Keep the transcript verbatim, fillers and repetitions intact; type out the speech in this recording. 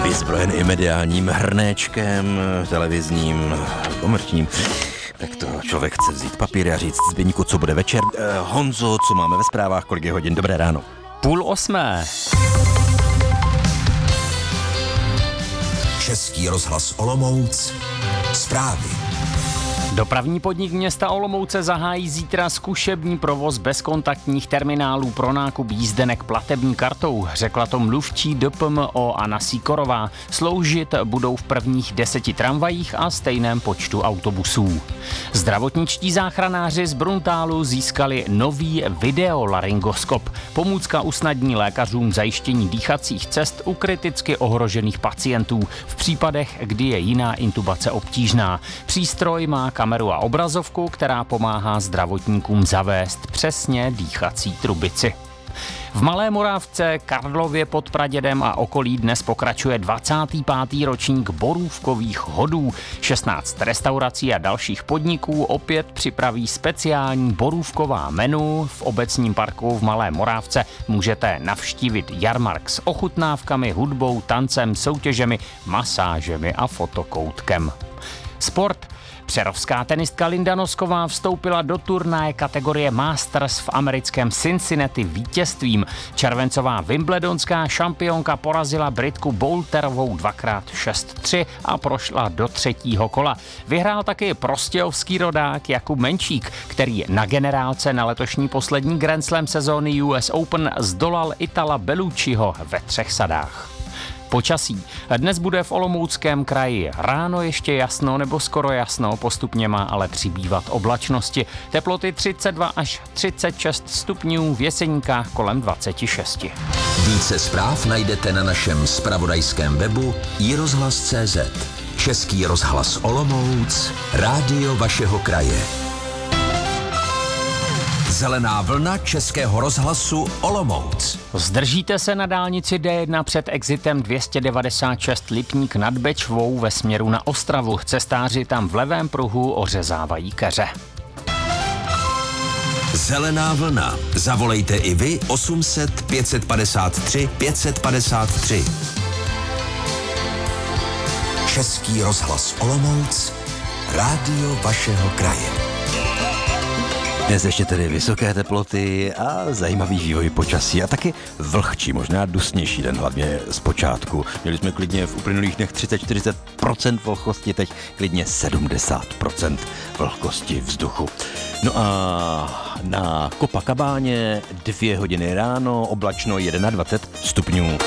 vyzbrojen i mediálním hrnéčkem, televizním, komerčním. Tak to člověk chce vzít papíry a říct Zbyňku, co bude večer. Eh, Honzo, co máme ve zprávách, kolik je hodin? Dobré ráno. Půl osmé. Český rozhlas Olomouc. Zprávy. Dopravní podnik města Olomouce zahájí zítra zkušební provoz bezkontaktních terminálů pro nákup jízdenek platební kartou, řekla to mluvčí D P M O Anna Sýkorová. Sloužit budou v prvních deseti tramvajích a stejném počtu autobusů. Zdravotničtí záchranáři z Bruntálu získali nový videolaryngoskop. Pomůcka usnadní lékařům zajištění dýchacích cest u kriticky ohrožených pacientů v případech, kdy je jiná intubace obtížná. Přístroj má kameru a obrazovku, která pomáhá zdravotníkům zavést přesně dýchací trubici. V Malé Moravce, Karlově pod Pradědem a okolí dnes pokračuje dvacátý pátý ročník borůvkových hodů. šestnáct restaurací a dalších podniků opět připraví speciální borůvková menu. V obecním parku v Malé Moravce můžete navštívit jarmark s ochutnávkami, hudbou, tancem, soutěžemi, masážemi a fotokoutkem. Sport. Přerovská tenistka Linda Nosková vstoupila do turnaje kategorie Masters v americkém Cincinnati vítězstvím. Červencová wimbledonská šampionka porazila Britku Boulterovou dvakrát šest tři a prošla do třetího kola. Vyhrál taky prostějovský rodák Jakub Menčík, který na generálce na letošní poslední Grand Slam sezóny U S Open zdolal Itala Bellucciho ve třech sadách. Počasí. Dnes bude v Olomouckém kraji ráno ještě jasno nebo skoro jasno, postupně má ale přibývat oblačnosti. Teploty třicet dva až třicet šest stupňů, v Jeseníkách kolem dvacet šest. Více zpráv najdete na našem zpravodajském webu i rozhlas tečka cé zet. Český rozhlas Olomouc, rádio vašeho kraje. Zelená vlna Českého rozhlasu Olomouc. Zdržíte se na dálnici D jedna před exitem dvě stě devadesát šest Lipník nad Bečvou ve směru na Ostravu. Cestáři tam v levém pruhu ořezávají keře. Zelená vlna. Zavolejte i vy osm set pět padesát tři pět padesát tři. Český rozhlas Olomouc, rádio vašeho kraje. Dnes ještě tedy vysoké teploty a zajímavý vývoj počasí a taky vlhčí, možná dusnější den, hlavně z počátku. Měli jsme klidně v uplynulých dnech třicet až čtyřicet procent vlhkosti, teď klidně sedmdesát procent vlhkosti vzduchu. No a na Copacabáně dvě hodiny ráno, oblačno dvacet jedna stupňů.